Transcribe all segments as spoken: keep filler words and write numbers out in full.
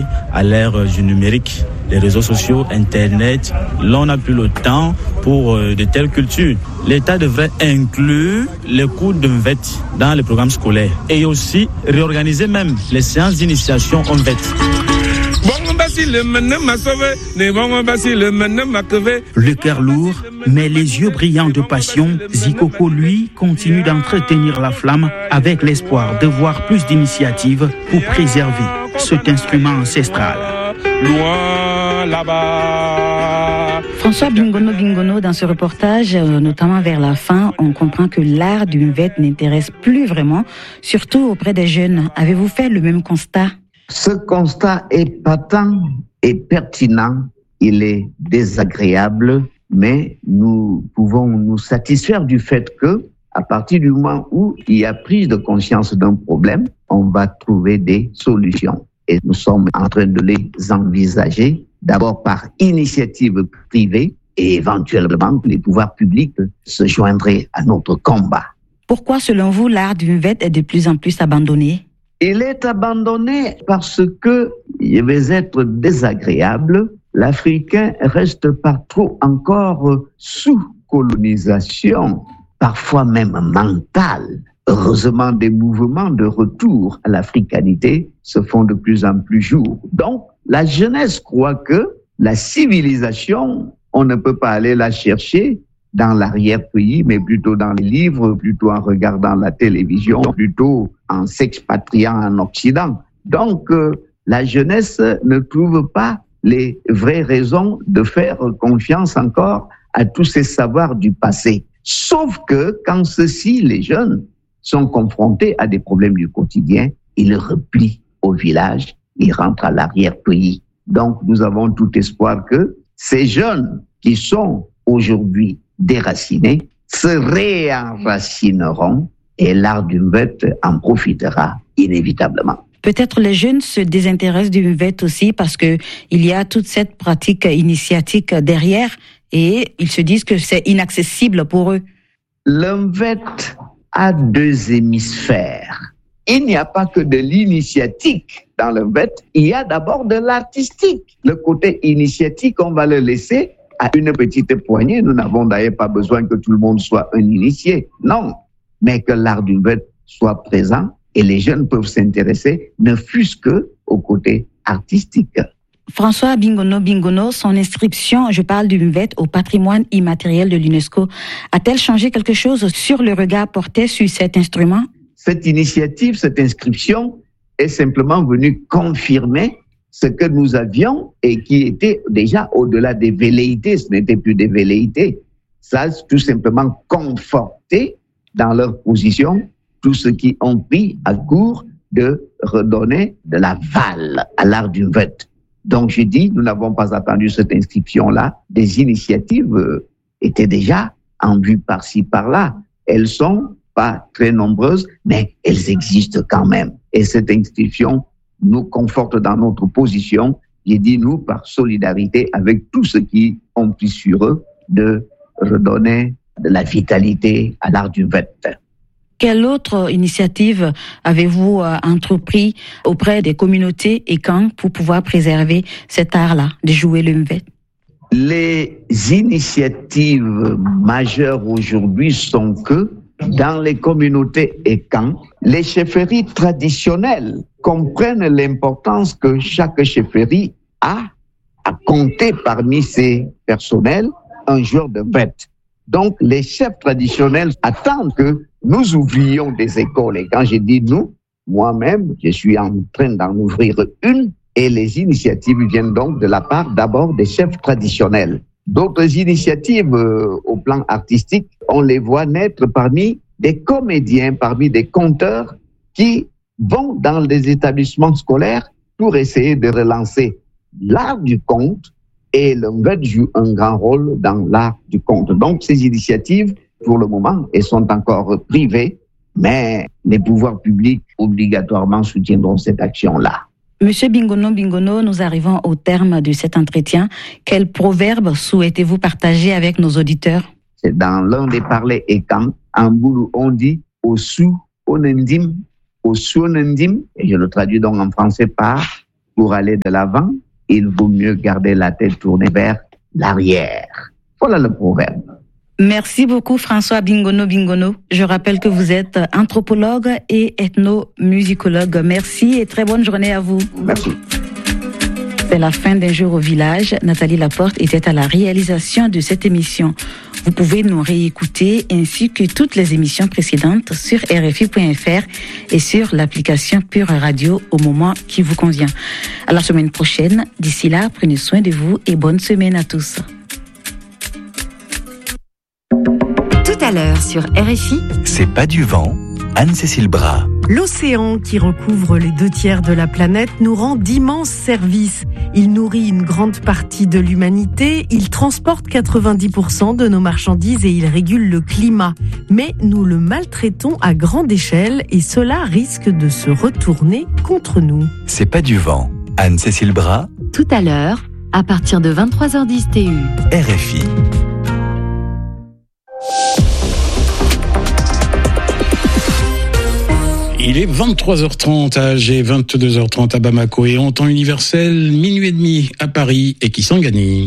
Aujourd'hui, à l'ère du numérique, les réseaux sociaux, Internet, là on n'a plus le temps pour euh, de telles cultures. L'État devrait inclure les cours de M V E T dans les programmes scolaires et aussi réorganiser même les séances d'initiation en M V E T. Le cœur lourd, mais les yeux brillants de passion, Zikoko, lui, continue d'entretenir la flamme avec l'espoir de voir plus d'initiatives pour préserver cet instrument ancestral. Loin là-bas. François Bingono Bingono, dans ce reportage, notamment vers la fin, on comprend que l'art du M V E T n'intéresse plus vraiment, surtout auprès des jeunes. Avez-vous fait le même constat ? Ce constat est patent et pertinent, il est désagréable, mais nous pouvons nous satisfaire du fait que, à partir du moment où il y a prise de conscience d'un problème, on va trouver des solutions. Et nous sommes en train de les envisager, d'abord par initiative privée, et éventuellement les pouvoirs publics se joindraient à notre combat. Pourquoi, selon vous, l'art du M V E T est de plus en plus abandonné ? Il est abandonné parce que, je vais être désagréable, l'Africain reste par trop encore sous colonisation, parfois même mentale. Heureusement, des mouvements de retour à l'africanité se font de plus en plus jour. Donc, la jeunesse croit que la civilisation, on ne peut pas aller la chercher dans l'arrière-pays, mais plutôt dans les livres, plutôt en regardant la télévision, plutôt en s'expatriant en Occident. Donc, euh, la jeunesse ne trouve pas les vraies raisons de faire confiance encore à tous ces savoirs du passé. Sauf que quand ceux-ci, les jeunes, sont confrontés à des problèmes du quotidien, ils replient au village, ils rentrent à l'arrière-pays. Donc, nous avons tout espoir que ces jeunes qui sont aujourd'hui déracinés se réenracineront et l'art du M V E T en profitera inévitablement. Peut-être les jeunes se désintéressent du M V E T aussi parce que il y a toute cette pratique initiatique derrière et ils se disent que c'est inaccessible pour eux. Le M V E T a deux hémisphères. Il n'y a pas que de l'initiatique dans le M V E T, il y a d'abord de l'artistique. Le côté initiatique, on va le laisser à une petite poignée. Nous n'avons d'ailleurs pas besoin que tout le monde soit un initié. Non, mais que l'art du M V E T soit présent et les jeunes peuvent s'intéresser, ne fût-ce que au côté artistique. François Bingono Bingono, son inscription, je parle du M V E T, au patrimoine immatériel de l'UNESCO, a-t-elle changé quelque chose sur le regard porté sur cet instrument ? Cette initiative, cette inscription est simplement venue confirmer ce que nous avions et qui était déjà au-delà des velléités. Ce n'était plus des velléités. Ça a tout simplement conforté dans leur position tous ceux qui ont pris à court de redonner de la valeur à l'art du M V E T. Donc je dis, nous n'avons pas attendu cette inscription-là. Des initiatives euh, étaient déjà en vue par-ci, par-là. Elles sont pas très nombreuses, mais elles existent quand même. Et cette inscription nous conforte dans notre position, j'ai dit nous, par solidarité avec tous ceux qui ont pris sur eux de redonner de la vitalité à l'art du M V E T. Quelle autre initiative avez-vous euh, entrepris auprès des communautés et quand pour pouvoir préserver cet art-là, de jouer le M V E T? Les initiatives majeures aujourd'hui sont que dans les communautés et camps, les chefferies traditionnelles comprennent l'importance que chaque chefferie a à compter parmi ses personnels un joueur de M V E T. Donc, les chefs traditionnels attendent que nous ouvrions des écoles. Et quand je dis nous, moi-même, je suis en train d'en ouvrir une et les initiatives viennent donc de la part d'abord des chefs traditionnels. D'autres initiatives euh, au plan artistique, on les voit naître parmi des comédiens, parmi des conteurs qui vont dans les établissements scolaires pour essayer de relancer l'art du conte et le M V E T joue un grand rôle dans l'art du conte. Donc ces initiatives, pour le moment, elles sont encore privées, mais les pouvoirs publics obligatoirement soutiendront cette action-là. Monsieur Bingono Bingono, nous arrivons au terme de cet entretien. Quel proverbe souhaitez-vous partager avec nos auditeurs? C'est dans l'un des parlers écans, en boulou, on dit « Osu onendim, osu onendim », et je le traduis donc en français par pour aller de l'avant, il vaut mieux garder la tête tournée vers l'arrière. Voilà le proverbe. Merci beaucoup François Bingono Bingono. Je rappelle que vous êtes anthropologue et ethnomusicologue. Merci et très bonne journée à vous. Merci. C'est la fin d'un jour au village. Nathalie Laporte était à la réalisation de cette émission. Vous pouvez nous réécouter ainsi que toutes les émissions précédentes sur R F I point F R et sur l'application Pure Radio au moment qui vous convient. À la semaine prochaine. D'ici là, prenez soin de vous et bonne semaine à tous. Tout à l'heure sur R F I. C'est pas du vent. Anne-Cécile Bras. L'océan, qui recouvre les deux tiers de la planète, nous rend d'immenses services. Il nourrit une grande partie de l'humanité, il transporte quatre-vingt-dix pour cent de nos marchandises et il régule le climat. Mais nous le maltraitons à grande échelle et cela risque de se retourner contre nous. C'est pas du vent. Anne-Cécile Bras. Tout à l'heure, à partir de vingt-trois heures dix T U. R F I. Il est vingt-trois heures trente à Alger, vingt-deux heures trente à Bamako et en temps universel, minuit et demi à Paris et Kisangani.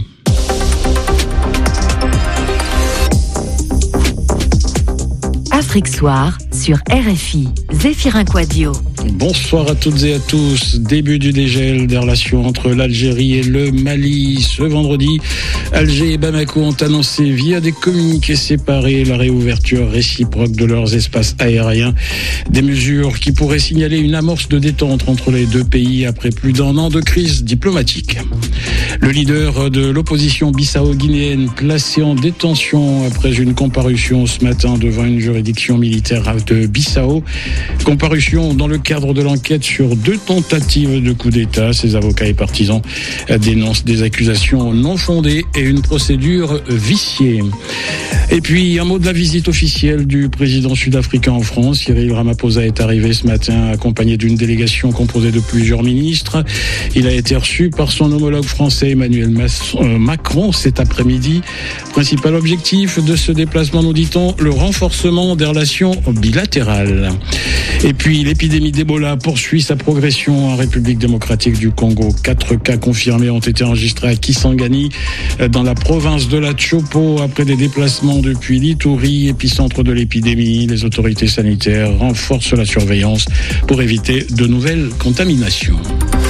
Afrique Soir sur R F I. Zéphirin Quadio. Bonsoir à toutes et à tous. Début du dégel des relations entre l'Algérie et le Mali. Ce vendredi, Alger et Bamako ont annoncé via des communiqués séparés la réouverture réciproque de leurs espaces aériens. Des mesures qui pourraient signaler une amorce de détente entre les deux pays après plus d'un an de crise diplomatique. Le leader de l'opposition bissau-guinéenne placé en détention après une comparution ce matin devant une juridiction militaire de Bissau. Comparution dans le cadre de l'enquête sur deux tentatives de coup d'État. Ses avocats et partisans dénoncent des accusations non fondées et une procédure viciée. Et puis, un mot de la visite officielle du président sud-africain en France. Cyril Ramaphosa est arrivé ce matin accompagné d'une délégation composée de plusieurs ministres. Il a été reçu par son homologue français Emmanuel Macron cet après-midi. Principal objectif de ce déplacement, nous dit-on, le renforcement des relations bilatérales. Et puis, l'épidémie d'Ebola poursuit sa progression en République démocratique du Congo. Quatre cas confirmés ont été enregistrés à Kisangani, dans la province de la Tchopo, après des déplacements depuis l'Ituri, épicentre de l'épidémie. Les autorités sanitaires renforcent la surveillance pour éviter de nouvelles contaminations.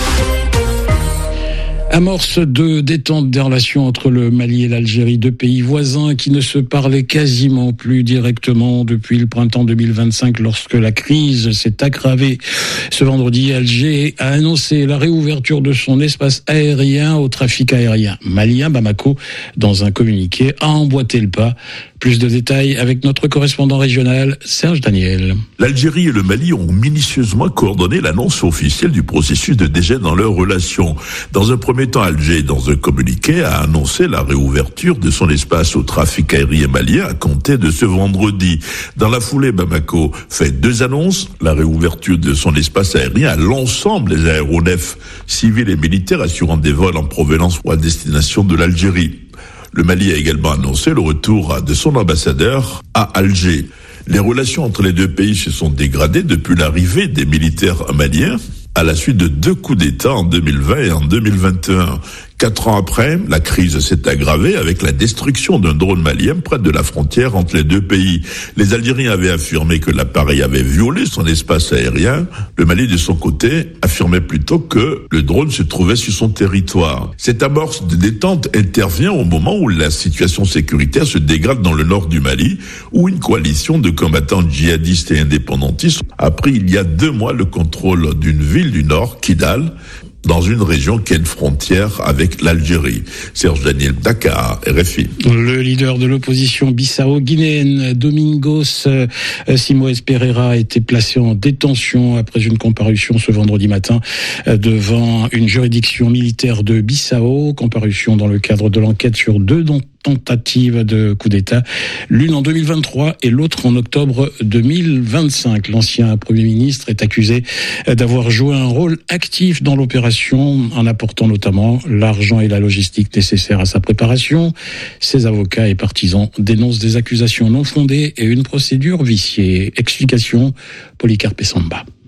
Amorce de détente des relations entre le Mali et l'Algérie, deux pays voisins qui ne se parlaient quasiment plus directement depuis le printemps deux mille vingt-cinq lorsque la crise s'est aggravée. Ce vendredi, Alger a annoncé la réouverture de son espace aérien au trafic aérien malien. Bamako, dans un communiqué, a emboîté le pas. Plus de détails avec notre correspondant régional, Serge Daniel. L'Algérie et le Mali ont minutieusement coordonné l'annonce officielle du processus de dégel dans leurs relations. Dans un premier temps, Alger, dans un communiqué, a annoncé la réouverture de son espace au trafic aérien malien à compter de ce vendredi. Dans la foulée, Bamako fait deux annonces. La réouverture de son espace aérien à l'ensemble des aéronefs civils et militaires assurant des vols en provenance ou à destination de l'Algérie. Le Mali a également annoncé le retour de son ambassadeur à Alger. Les relations entre les deux pays se sont dégradées depuis l'arrivée des militaires maliens à la suite de deux coups d'État en deux mille vingt et en deux mille vingt et un. Quatre ans après, la crise s'est aggravée avec la destruction d'un drone malien près de la frontière entre les deux pays. Les Algériens avaient affirmé que l'appareil avait violé son espace aérien. Le Mali, de son côté, affirmait plutôt que le drone se trouvait sur son territoire. Cette amorce de détente intervient au moment où la situation sécuritaire se dégrade dans le nord du Mali, où une coalition de combattants djihadistes et indépendantistes a pris il y a deux mois le contrôle d'une ville du nord, Kidal, dans une région qui a une frontière avec l'Algérie. Serge Daniel, Dakar, R F I. Le leader de l'opposition bissau-guinéenne, Domingos Simoes Pereira, a été placé en détention après une comparution ce vendredi matin devant une juridiction militaire de Bissau. Comparution dans le cadre de l'enquête sur deux tentatives de coup d'État, l'une en deux mille vingt-trois et l'autre en octobre deux mille vingt-cinq. L'ancien Premier ministre est accusé d'avoir joué un rôle actif dans l'opération, en apportant notamment l'argent et la logistique nécessaires à sa préparation. Ses avocats et partisans dénoncent des accusations non fondées et une procédure viciée. Explication, Polycarpe Samba.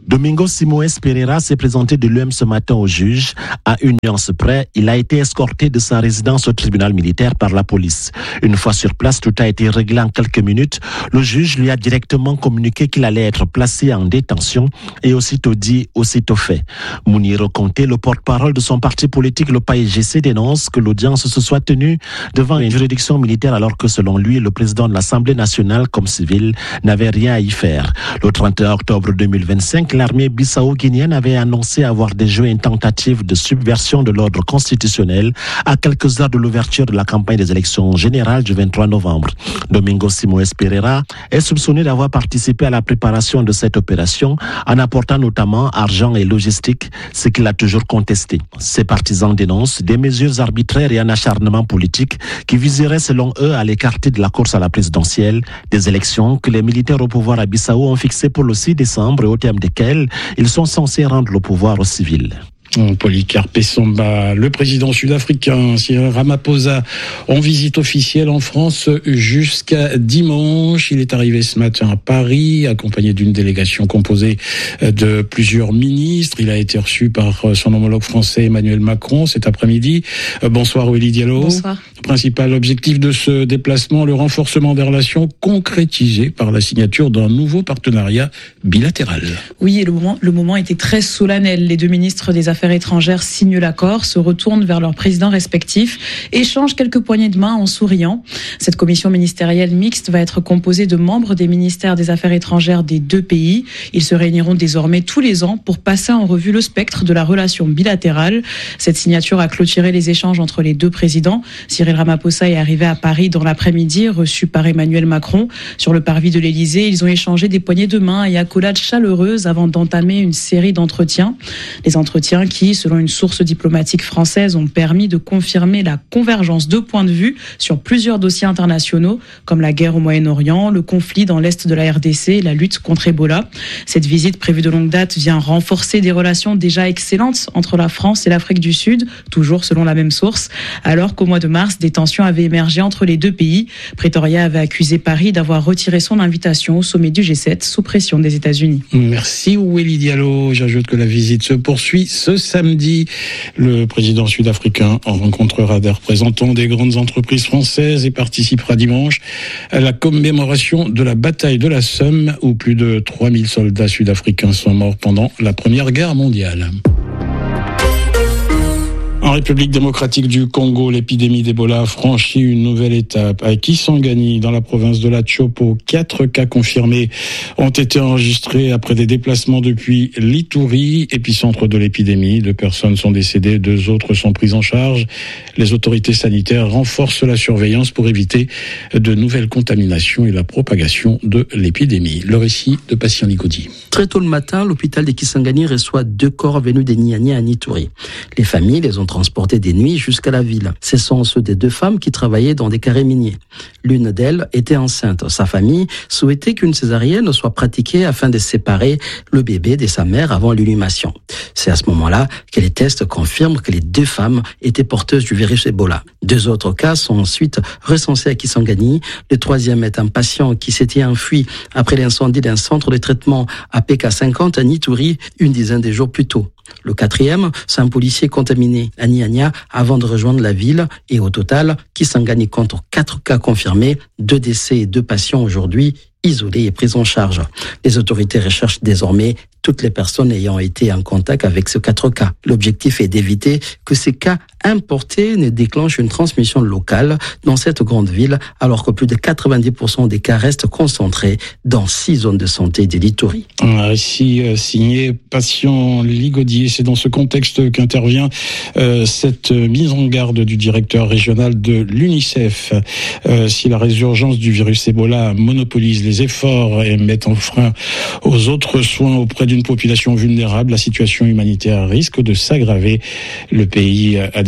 Domingos Simoes Pereira s'est présenté de lui-même ce matin au juge. À une nuance près, il a été escorté de sa résidence au tribunal militaire par la police. Une fois sur place, tout a été réglé en quelques minutes. Le juge lui a directement communiqué qu'il allait être placé en détention et aussitôt dit, aussitôt fait. Mouniro Conté, le porte-parole de son parti politique, le P A I G C, dénonce que l'audience se soit tenue devant une juridiction militaire alors que selon lui, le président de l'Assemblée nationale comme civil n'avait rien à y faire. Le trente et un octobre deux mille vingt-cinq, l'armée bissau-guinéenne avait annoncé avoir déjoué une tentative de subversion de l'ordre constitutionnel à quelques heures de l'ouverture de la campagne des élections générales du vingt-trois novembre. Domingos Simoes Pereira est soupçonné d'avoir participé à la préparation de cette opération en apportant notamment argent et logistique, ce qu'il a toujours contesté. Ses partisans dénoncent des mesures arbitraires et un acharnement politique qui viseraient selon eux à l'écarter de la course à la présidentielle, des élections que les militaires au pouvoir à Bissau ont fixées pour le six décembre et au terme desquelles ils sont censés rendre le pouvoir aux civils. Polycarpe Samba, le président sud-africain Cyril Ramaphosa en visite officielle en France jusqu'à dimanche. Il est arrivé ce matin à Paris, accompagné d'une délégation composée de plusieurs ministres. Il a été reçu par son homologue français Emmanuel Macron cet après-midi. Bonsoir Aurélie Diallo. Bonsoir. Principal objectif de ce déplacement, le renforcement des relations concrétisé par la signature d'un nouveau partenariat bilatéral. Oui, et le moment, le moment était très solennel. Les deux ministres des Affaires étrangères signent l'accord, se retournent vers leurs présidents respectifs, échangent quelques poignées de main en souriant. Cette commission ministérielle mixte va être composée de membres des ministères des Affaires étrangères des deux pays. Ils se réuniront désormais tous les ans pour passer en revue le spectre de la relation bilatérale. Cette signature a clôturé les échanges entre les deux présidents. Cyril Ramaphosa est arrivé à Paris dans l'après-midi, reçu par Emmanuel Macron. Sur le parvis de l'Élysée, ils ont échangé des poignées de main et accolades chaleureuses avant d'entamer une série d'entretiens. Les entretiens qui, selon une source diplomatique française, ont permis de confirmer la convergence de points de vue sur plusieurs dossiers internationaux, comme la guerre au Moyen-Orient, le conflit dans l'Est de la R D C et la lutte contre Ebola. Cette visite prévue de longue date vient renforcer des relations déjà excellentes entre la France et l'Afrique du Sud, toujours selon la même source, alors qu'au mois de mars, des tensions avaient émergé entre les deux pays. Pretoria avait accusé Paris d'avoir retiré son invitation au sommet du G sept sous pression des États-Unis. Merci Aurélie Diallo. J'ajoute que la visite se poursuit ce samedi. Le président sud-africain rencontrera des représentants des grandes entreprises françaises et participera dimanche à la commémoration de la bataille de la Somme où plus de trois mille soldats sud-africains sont morts pendant la Première Guerre mondiale. En République démocratique du Congo, l'épidémie d'Ebola a franchi une nouvelle étape. À Kisangani, dans la province de la Tchopo, quatre cas confirmés ont été enregistrés après des déplacements depuis l'Ituri, épicentre de l'épidémie. Deux personnes sont décédées, deux autres sont prises en charge. Les autorités sanitaires renforcent la surveillance pour éviter de nouvelles contaminations et la propagation de l'épidémie. Le récit de Patient Nicodi. Très tôt le matin, l'hôpital de Kisangani reçoit deux corps venus des Niani à Ituri. Les familles les ont transportés des nuits jusqu'à la ville. Ce sont ceux des deux femmes qui travaillaient dans des carrés miniers. L'une d'elles était enceinte. Sa famille souhaitait qu'une césarienne soit pratiquée afin de séparer le bébé de sa mère avant l'inhumation. C'est à ce moment-là que les tests confirment que les deux femmes étaient porteuses du virus Ebola. Deux autres cas sont ensuite recensés à Kisangani. Le troisième est un patient qui s'était enfui après l'incendie d'un centre de traitement à P K cinquante à Ituri une dizaine de jours plus tôt. Le quatrième, c'est un policier contaminé à Niania avant de rejoindre la ville. Et au total, Kisangani compte quatre cas confirmés, deux décès et deux patients aujourd'hui isolés et pris en charge. Les autorités recherchent désormais toutes les personnes ayant été en contact avec ces quatre cas. L'objectif est d'éviter que ces cas importés ne déclenchent une transmission locale dans cette grande ville, alors que plus de quatre-vingt-dix pour cent des cas restent concentrés dans six zones de santé de l'Ituri. Un récit euh, signé Patient Ligodier. C'est dans ce contexte qu'intervient euh, cette mise en garde du directeur régional de l'UNICEF. Euh, si la résurgence du virus Ebola monopolise les efforts et met en frein aux autres soins auprès d'une population vulnérable, la situation humanitaire risque de s'aggraver. Le pays a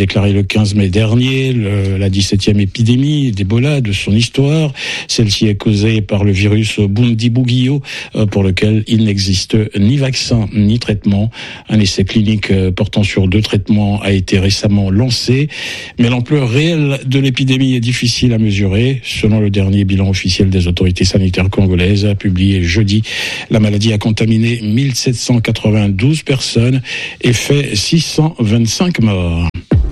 déclaré le quinze mai dernier le, la dix-septième épidémie d'Ebola de son histoire. Celle-ci est causée par le virus Bundibugyo, pour lequel il n'existe ni vaccin ni traitement. Un essai clinique portant sur deux traitements a été récemment lancé, mais l'ampleur réelle de l'épidémie est difficile à mesurer. Selon le dernier bilan officiel des autorités sanitaires congolaises, publié jeudi, la maladie a contaminé mille sept cent quatre-vingt-douze personnes et fait six cent vingt-cinq morts.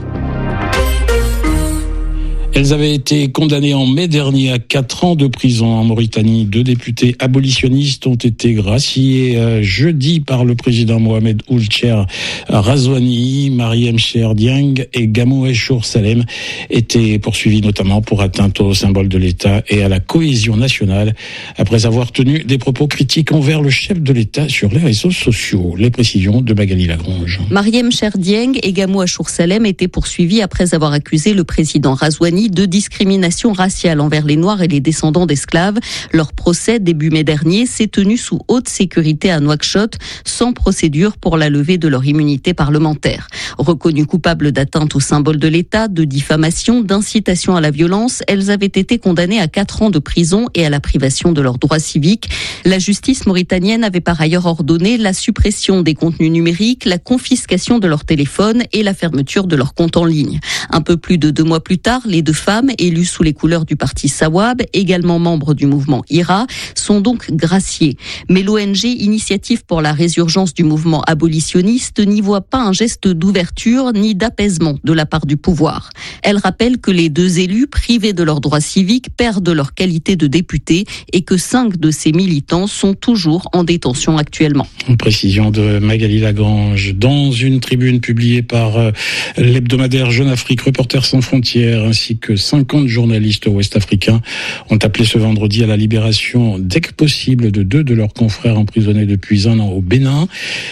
Elles avaient été condamnées en mai dernier à quatre ans de prison en Mauritanie. Deux députés abolitionnistes ont été graciés euh, jeudi par le président Mohamed Ould Cheikh Razouani. Mariem Cher Dieng et Gamou Eshour Salem étaient poursuivis notamment pour atteinte au symbole de l'État et à la cohésion nationale après avoir tenu des propos critiques envers le chef de l'État sur les réseaux sociaux. Les précisions de Magali Lagrange. Mariem Cher Dieng et Gamou Eshour Salem étaient poursuivis après avoir accusé le président Razouani de discrimination raciale envers les Noirs et les descendants d'esclaves. Leur procès, début mai dernier, s'est tenu sous haute sécurité à Nouakchott, sans procédure pour la levée de leur immunité parlementaire. Reconnues coupables d'atteinte au symbole de l'État, de diffamation, d'incitation à la violence, elles avaient été condamnées à quatre ans de prison et à la privation de leurs droits civiques. La justice mauritanienne avait par ailleurs ordonné la suppression des contenus numériques, la confiscation de leur téléphone et la fermeture de leurs comptes en ligne. Un peu plus de deux mois plus tard, les deux femmes, élues sous les couleurs du parti Sawab, également membres du mouvement I R A, sont donc graciées. Mais l'O N G Initiative pour la résurgence du mouvement abolitionniste n'y voit pas un geste d'ouverture ni d'apaisement de la part du pouvoir. Elle rappelle que les deux élus, privés de leurs droits civiques, perdent leur qualité de députés et que cinq de ces militants sont toujours en détention actuellement. Une précision de Magali Lagrange. Dans une tribune publiée par l'hebdomadaire Jeune Afrique, Reporters sans frontières, ainsi que cinquante journalistes ouest-africains ont appelé ce vendredi à la libération dès que possible de deux de leurs confrères emprisonnés depuis un an au Bénin.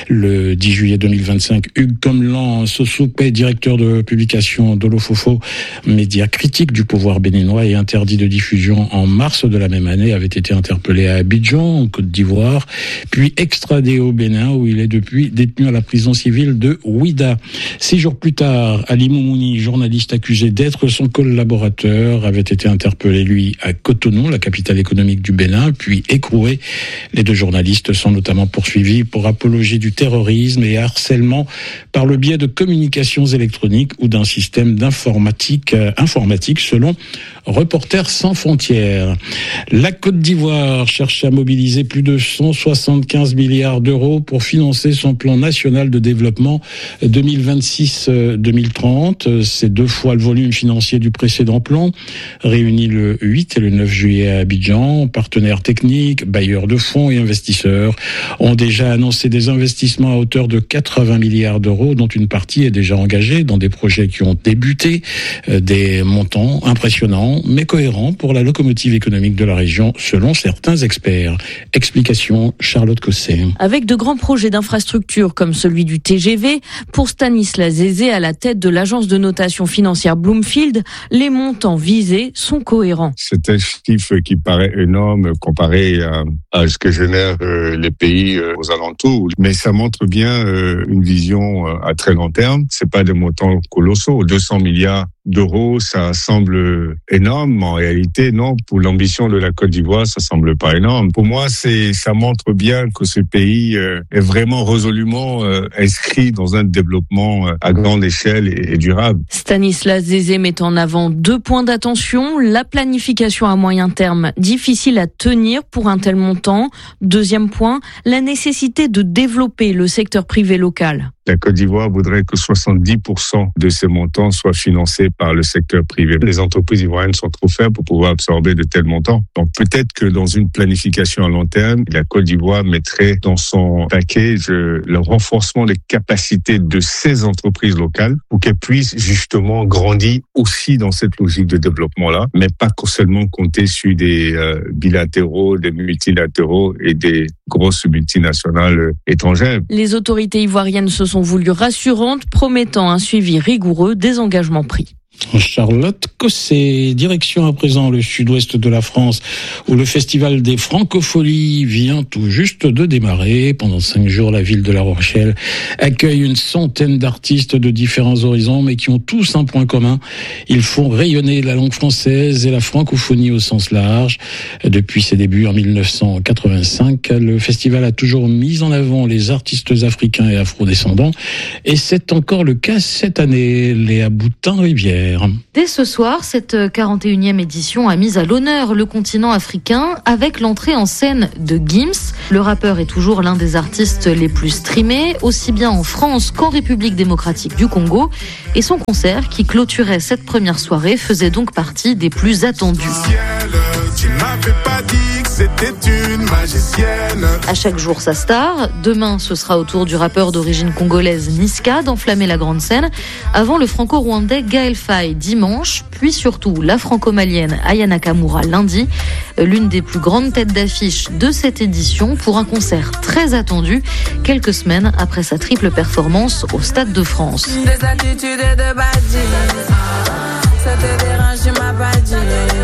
Le dix juillet deux mille vingt-cinq, Hugues Comlan Sossoupé, directeur de publication d'Olofofo, média critique du pouvoir béninois et interdit de diffusion en mars de la même année, avait été interpellé à Abidjan, en Côte d'Ivoire, puis extradé au Bénin où il est depuis détenu à la prison civile de Ouida. Six jours plus tard, Ali Moumouni, journaliste accusé d'être son collaborateur, avait été interpellé, lui, à Cotonou, la capitale économique du Bénin, puis écroué. Les deux journalistes sont notamment poursuivis pour apologie du terrorisme et harcèlement par le biais de communications électroniques ou d'un système d'informatique euh, informatique, selon Reporters sans frontières. La Côte d'Ivoire cherche à mobiliser plus de cent soixante-quinze milliards d'euros pour financer son plan national de développement deux mille vingt-six deux mille trente. C'est deux fois le volume financier du précédent plan. Réunis le huit et le neuf juillet à Abidjan, partenaires techniques, bailleurs de fonds et investisseurs ont déjà annoncé des investissements à hauteur de quatre-vingts milliards d'euros, dont une partie est déjà engagée dans des projets qui ont débuté, des montants impressionnants mais cohérent pour la locomotive économique de la région, selon certains experts. Explication, Charlotte Cosset. Avec de grands projets d'infrastructure comme celui du T G V, pour Stanislas Zézé à la tête de l'agence de notation financière Bloomfield, les montants visés sont cohérents. C'est un chiffre qui paraît énorme comparé à, à ce que génèrent euh, les pays euh, aux alentours, mais ça montre bien euh, une vision euh, à très long terme. C'est pas des montants colossaux, deux cents milliards d'euros, ça semble énorme. En réalité, non. Pour l'ambition de la Côte d'Ivoire, ça semble pas énorme. Pour moi, c'est, ça montre bien que ce pays euh, est vraiment résolument euh, inscrit dans un développement euh, à grande échelle et, et durable. Stanislas Zézé met en avant deux points d'attention. La planification à moyen terme, difficile à tenir pour un tel montant. Deuxième point, la nécessité de développer le secteur privé local. La Côte d'Ivoire voudrait que soixante-dix pour cent de ces montants soient financés par le secteur privé. Les entreprises ivoiriennes sont trop faibles pour pouvoir absorber de tels montants. Donc peut-être que dans une planification à long terme, la Côte d'Ivoire mettrait dans son package le renforcement des capacités de ces entreprises locales pour qu'elles puissent justement grandir aussi dans cette logique de développement-là, mais pas seulement compter sur des euh, bilatéraux, des multilatéraux et des grosses multinationales étrangères. Les autorités ivoiriennes se sont voulues rassurantes, promettant un suivi rigoureux des engagements pris. Charlotte Cosset. Direction à présent le sud-ouest de la France, où le festival des Francopholies vient tout juste de démarrer. Pendant cinq jours, la ville de La Rochelle accueille une centaine d'artistes de différents horizons, mais qui ont tous un point commun. Ils font rayonner la langue française et la francophonie au sens large. Depuis ses débuts en mille neuf cent quatre-vingt-cinq, le festival a toujours mis en avant les artistes africains et afrodescendants, et c'est encore le cas cette année. Léa Boutin-Rivière. Dès ce soir, cette quarante et unième édition a mis à l'honneur le continent africain avec l'entrée en scène de Gims. Le rappeur est toujours l'un des artistes les plus streamés, aussi bien en France qu'en République démocratique du Congo. Et son concert, qui clôturait cette première soirée, faisait donc partie des plus attendus. Tu m'avais pas dit que c'était une magicienne. À chaque jour sa star. Demain, ce sera au tour du rappeur d'origine congolaise Niska d'enflammer la grande scène, avant le franco-rwandais Gaël Faye dimanche, puis surtout la franco-malienne Aya Nakamura lundi, l'une des plus grandes têtes d'affiche de cette édition pour un concert très attendu, quelques semaines après sa triple performance au Stade de France. Des attitudes de badge, ça te dérange, tu m'as pas dit.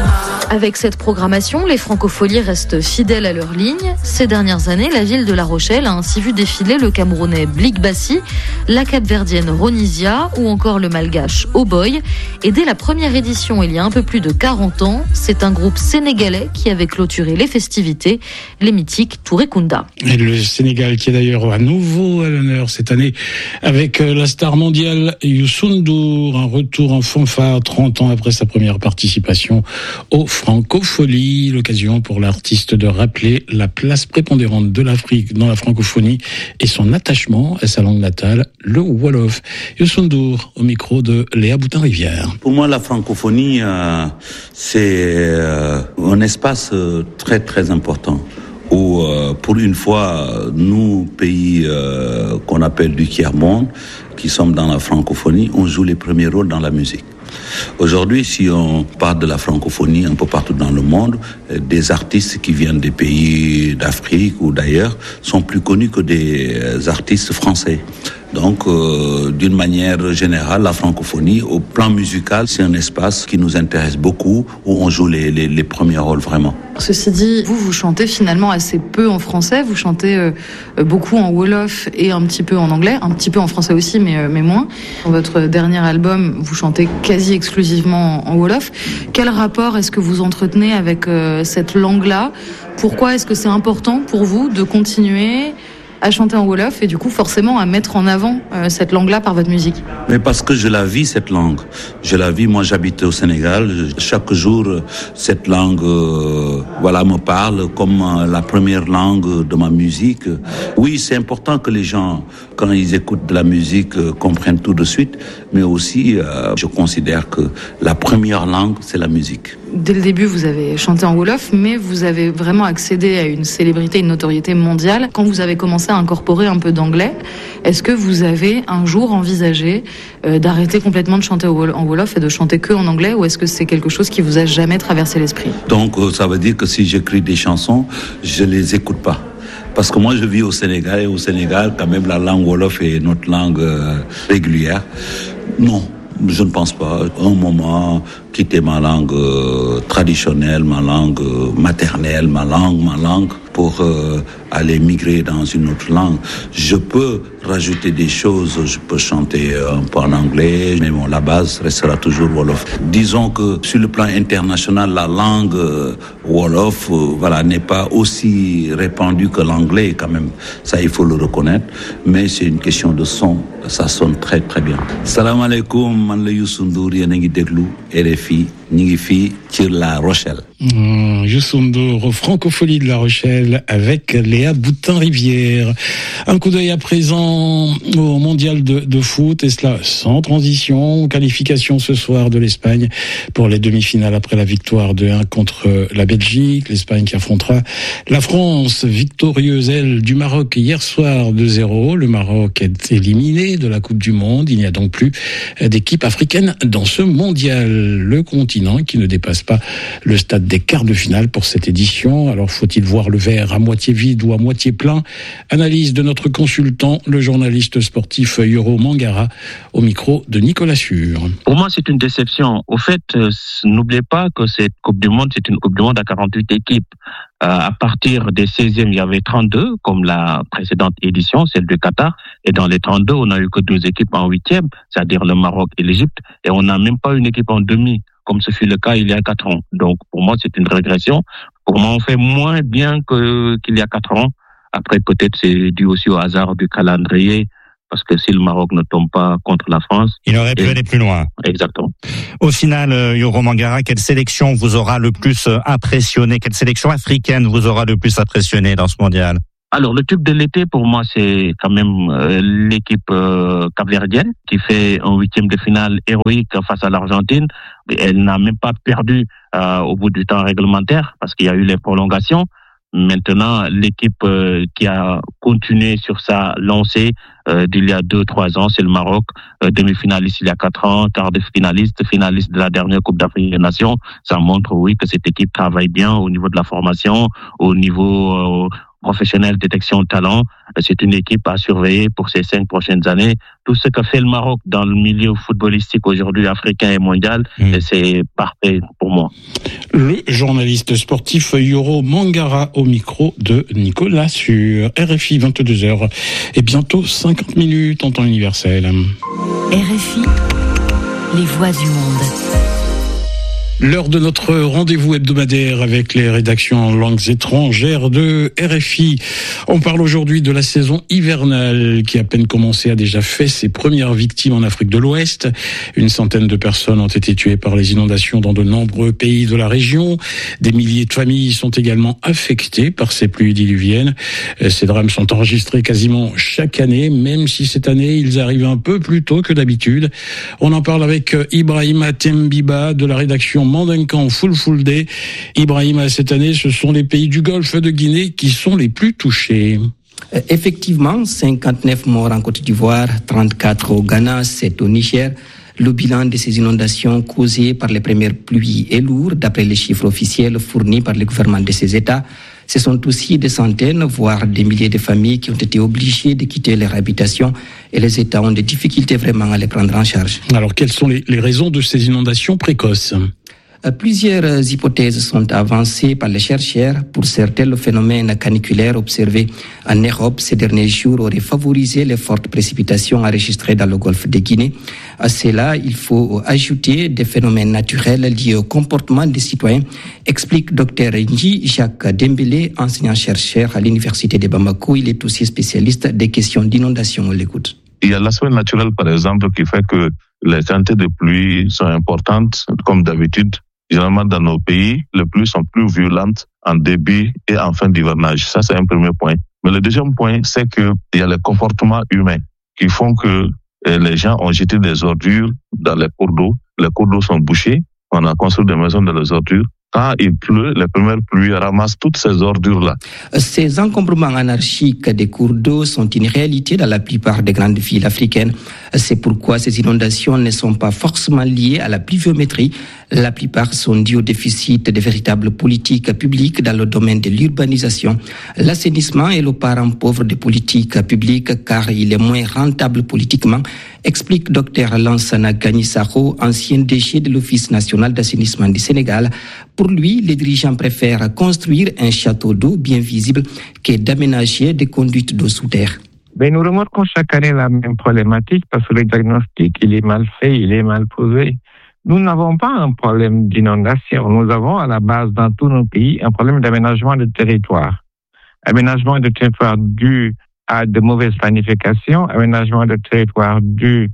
Avec cette programmation, les francopholies restent fidèles à leur ligne. Ces dernières années, la ville de La Rochelle a ainsi vu défiler le Camerounais Blik Bassi, la Capverdienne Ronisia ou encore le Malgache Oboy. Et dès la première édition, il y a un peu plus de quarante ans, c'est un groupe sénégalais qui avait clôturé les festivités, les mythiques Touré Kunda. Et le Sénégal qui est d'ailleurs à nouveau à l'honneur cette année avec la star mondiale Youssou N'Dour, un retour en fanfare trente ans après sa première participation au Francophonie, l'occasion pour l'artiste de rappeler la place prépondérante de l'Afrique dans la francophonie et son attachement à sa langue natale, le Wolof. Youssou N'Dour au micro de Léa Boutin-Rivière. Pour moi, la francophonie, euh, c'est euh, un espace euh, très très important où, euh, pour une fois, nous, pays euh, qu'on appelle du tiers-monde, qui sommes dans la francophonie, on joue les premiers rôles dans la musique. Aujourd'hui, si on parle de la francophonie un peu partout dans le monde, des artistes qui viennent des pays d'Afrique ou d'ailleurs sont plus connus que des artistes français. Donc, euh, d'une manière générale, la francophonie, au plan musical, c'est un espace qui nous intéresse beaucoup, où on joue les, les, les premiers rôles vraiment. Ceci dit, vous, vous chantez finalement assez peu en français, vous chantez euh, beaucoup en Wolof et un petit peu en anglais, un petit peu en français aussi, mais, euh, mais moins. Dans votre dernier album, vous chantez quasi exclusivement en Wolof. Quel rapport est-ce que vous entretenez avec euh, cette langue-là ? Pourquoi est-ce que c'est important pour vous de continuer à chanter en Wolof et du coup forcément à mettre en avant euh, cette langue-là par votre musique? Mais parce que je la vis, cette langue. Je la vis, moi j'habite au Sénégal. Chaque jour, cette langue euh, voilà, me parle comme euh, la première langue de ma musique. Oui, c'est important que les gens, quand ils écoutent de la musique, euh, comprennent tout de suite. Mais aussi, euh, je considère que la première langue, c'est la musique. Dès le début, vous avez chanté en Wolof, mais vous avez vraiment accédé à une célébrité, une notoriété mondiale. Quand vous avez commencé à incorporer un peu d'anglais, est-ce que vous avez un jour envisagé euh, d'arrêter complètement de chanter en Wolof et de chanter que en anglais, ou est-ce que c'est quelque chose qui vous a jamais traversé l'esprit? Donc, euh, ça veut dire que si j'écris des chansons, je les écoute pas. Parce que moi, je vis au Sénégal, et au Sénégal, quand même, la langue Wolof est notre langue euh, régulière. Non. Je ne pense pas. Un moment, quitter ma langue euh, traditionnelle, ma langue euh, maternelle, ma langue, ma langue, pour euh, aller migrer dans une autre langue. Je peux rajouter des choses, je peux chanter un peu en anglais, mais bon, la base restera toujours Wolof. Disons que sur le plan international, la langue euh, Wolof euh, voilà, n'est pas aussi répandue que l'anglais quand même. Ça, il faut le reconnaître. Mais c'est une question de son. Ça sonne très très bien. Salam alaikum, man la Youssou N'Dour, yéen a ngi déglu R F I, ñi ngi fii ci La Rochelle. Mmh, Youssou N'Dour, Francophonie de La Rochelle avec Léa Boutin-Rivière. Un coup d'œil à présent au mondial de, de foot, et cela sans transition. Qualification ce soir de l'Espagne pour les demi-finales après la victoire de un contre la Belgique. L'Espagne qui affrontera la France, victorieuse elle du Maroc hier soir deux zéro. Le Maroc est éliminé de la Coupe du Monde. Il n'y a donc plus d'équipe africaine dans ce mondial. Le continent qui ne dépasse pas le stade des quarts de finale pour cette édition. Alors faut-il voir le verre à moitié vide ou à moitié plein? Analyse de notre consultant, le journaliste sportif Yoro Mangara au micro de Nicolas Sûr. Pour moi, c'est une déception. Au fait, euh, n'oubliez pas que cette Coupe du Monde, c'est une Coupe du Monde à quarante-huit équipes. Euh, à partir des seizièmes, il y avait trente-deux, comme la précédente édition, celle du Qatar. Et dans les trente-deux, on n'a eu que deux équipes en huitième, c'est-à-dire le Maroc et l'Égypte. Et on n'a même pas une équipe en demi, comme ce fut le cas il y a quatre ans. Donc, pour moi, c'est une régression. Pour moi, on fait moins bien que, qu'il y a quatre ans. Après, peut-être c'est dû aussi au hasard du calendrier, parce que si le Maroc ne tombe pas contre la France... Il aurait pu et... aller plus loin. Exactement. Au final, Yoro Mangara, quelle sélection vous aura le plus impressionné? Quelle sélection africaine vous aura le plus impressionné dans ce mondial? Alors, le tube de l'été, pour moi, c'est quand même euh, l'équipe euh, capverdienne qui fait un huitième de finale héroïque face à l'Argentine. Elle n'a même pas perdu euh, au bout du temps réglementaire parce qu'il y a eu les prolongations. Maintenant, l'équipe euh, qui a continué sur sa lancée euh, d'il y a deux, trois ans, c'est le Maroc, euh, demi-finaliste il y a quatre ans, quart de finaliste, finaliste de la dernière Coupe d'Afrique des Nations. Ça montre, oui, que cette équipe travaille bien au niveau de la formation, au niveau euh, professionnel, détection de talent. C'est une équipe à surveiller pour ces cinq prochaines années. Tout ce que fait le Maroc dans le milieu footballistique aujourd'hui africain et mondial, mmh. c'est parfait pour moi. Le journaliste sportif Yoro Mangara au micro de Nicolas sur R F I, vingt-deux heures et bientôt cinquante minutes en temps universel. R F I, les voix du monde. L'heure de notre rendez-vous hebdomadaire avec les rédactions en langues étrangères de R F I. On parle aujourd'hui de la saison hivernale qui, à peine commencé, a déjà fait ses premières victimes en Afrique de l'Ouest. Une centaine de personnes ont été tuées par les inondations dans de nombreux pays de la région. Des milliers de familles sont également affectées par ces pluies diluviennes. Ces drames sont enregistrés quasiment chaque année, même si cette année, ils arrivent un peu plus tôt que d'habitude. On en parle avec Ibrahima Tembiba de la rédaction Mandinkan Fulfulde. Ibrahima, cette année, ce sont les pays du Golfe de Guinée qui sont les plus touchés. Effectivement, cinquante-neuf morts en Côte d'Ivoire, trente-quatre au Ghana, sept au Niger. Le bilan de ces inondations causées par les premières pluies est lourd, d'après les chiffres officiels fournis par le gouvernement de ces États. Ce sont aussi des centaines, voire des milliers de familles qui ont été obligées de quitter leur habitation et les États ont des difficultés vraiment à les prendre en charge. Alors, quelles sont les, les raisons de ces inondations précoces ? Plusieurs hypothèses sont avancées par les chercheurs. Pour certains, le phénomène caniculaire observé en Europe ces derniers jours aurait favorisé les fortes précipitations enregistrées dans le golfe de Guinée. À cela, il faut ajouter des phénomènes naturels liés au comportement des citoyens, explique Dr Nji Jacques Dembélé, enseignant-chercheur à l'université de Bamako. Il est aussi spécialiste des questions d'inondation. On l'écoute. Il y a l'aspect naturel, par exemple, qui fait que les quantités de pluie sont importantes, comme d'habitude. Généralement, dans nos pays, les pluies sont plus violentes en début et en fin d'hivernage. Ça, c'est un premier point. Mais le deuxième point, c'est qu'il y a les comportements humains qui font que les gens ont jeté des ordures dans les cours d'eau. Les cours d'eau sont bouchés. On a construit des maisons dans les ordures. Quand il pleut, les premières pluies ramassent toutes ces ordures-là. Ces encombrements anarchiques des cours d'eau sont une réalité dans la plupart des grandes villes africaines. C'est pourquoi ces inondations ne sont pas forcément liées à la pluviométrie. La plupart sont dues au déficit de véritables politiques publiques dans le domaine de l'urbanisation. L'assainissement est le parent pauvre des politiques publiques car il est moins rentable politiquement, explique Dr Lansana Gagnisaro, ancien D G de l'Office national d'assainissement du Sénégal. Pour lui, les dirigeants préfèrent construire un château d'eau bien visible que d'aménager des conduites d'eau sous terre. Ben, nous remarquons chaque année la même problématique parce que le diagnostic, il est mal fait, il est mal posé. Nous n'avons pas un problème d'inondation. Nous avons à la base dans tous nos pays un problème d'aménagement de territoire. Aménagement de territoire dû à de mauvaises planifications, aménagement de territoire dû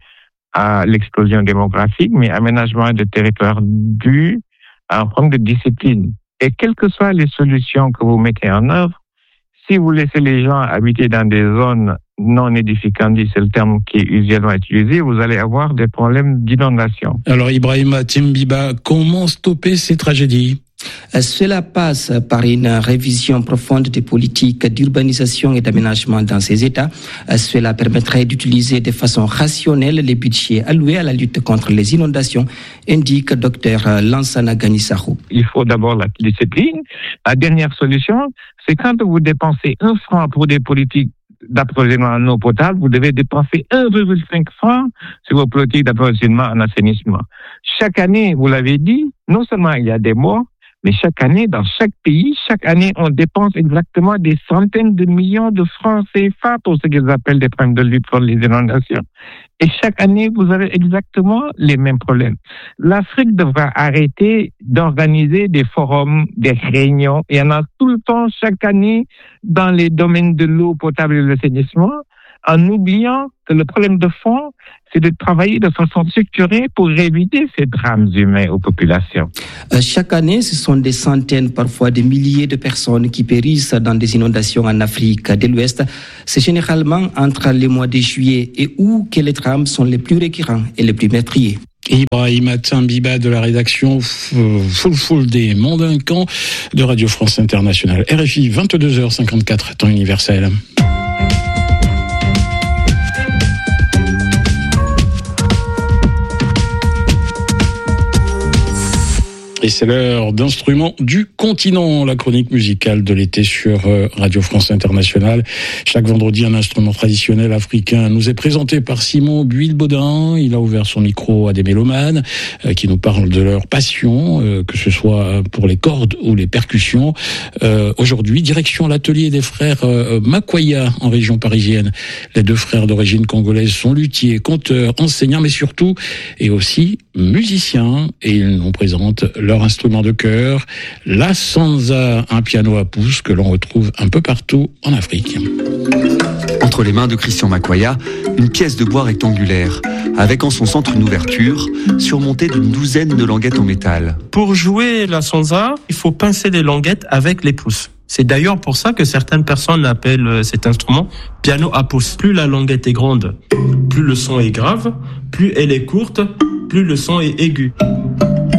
à l'explosion démographique, mais aménagement de territoire dû à un problème de discipline. Et quelles que soient les solutions que vous mettez en œuvre, si vous laissez les gens habiter dans des zones non édificantes, c'est le terme qui est usuellement utilisé, vous allez avoir des problèmes d'inondation. Alors Ibrahima Timbiba, comment stopper ces tragédies ? Cela passe par une révision profonde des politiques d'urbanisation et d'aménagement dans ces États. Cela permettrait d'utiliser de façon rationnelle les budgets alloués à la lutte contre les inondations, indique Dr Lansana Gagnisaro. Il faut d'abord la discipline. La dernière solution, c'est quand vous dépensez un franc pour des politiques d'approvisionnement en eau potable, vous devez dépenser un virgule cinq francs sur vos politiques d'approvisionnement en assainissement. Chaque année, vous l'avez dit, non seulement il y a des morts, mais chaque année, dans chaque pays, chaque année, on dépense exactement des centaines de millions de francs C F A pour ce qu'ils appellent des problèmes de lutte contre les inondations. Et chaque année, vous avez exactement les mêmes problèmes. L'Afrique devra arrêter d'organiser des forums, des réunions. Il y en a tout le temps, chaque année, dans les domaines de l'eau potable et de l'assainissement, en oubliant que le problème de fond, c'est de travailler de façon structurée pour éviter ces drames humains aux populations. Euh, chaque année, ce sont des centaines, parfois des milliers de personnes qui périssent dans des inondations en Afrique de l'Ouest. C'est généralement entre les mois de juillet et août que les drames sont les plus récurrents et les plus meurtriers. Ibrahim Biba de la rédaction Full Full des Mandincan de Radio France Internationale. R F I, vingt-deux heures cinquante-quatre, temps universel. Et c'est l'heure d'instruments du continent, la chronique musicale de l'été sur Radio France Internationale. Chaque vendredi, un instrument traditionnel africain nous est présenté par Simon Buil-Baudin. Il a ouvert son micro à des mélomanes euh, qui nous parlent de leur passion, euh, que ce soit pour les cordes ou les percussions. Euh, aujourd'hui, direction l'atelier des frères euh, Makwaya en région parisienne. Les deux frères d'origine congolaise sont luthiers, conteurs, enseignants, mais surtout et aussi musiciens. Et ils nous présentent leur instrument de chœur, la sanza, un piano à pouce que l'on retrouve un peu partout en Afrique. Entre les mains de Christian Makwaya, une pièce de bois rectangulaire, avec en son centre une ouverture, surmontée d'une douzaine de languettes en métal. Pour jouer la sanza, il faut pincer les languettes avec les pouces. C'est d'ailleurs pour ça que certaines personnes appellent cet instrument piano à pouce. Plus la languette est grande, plus le son est grave, plus elle est courte, plus le son est aigu.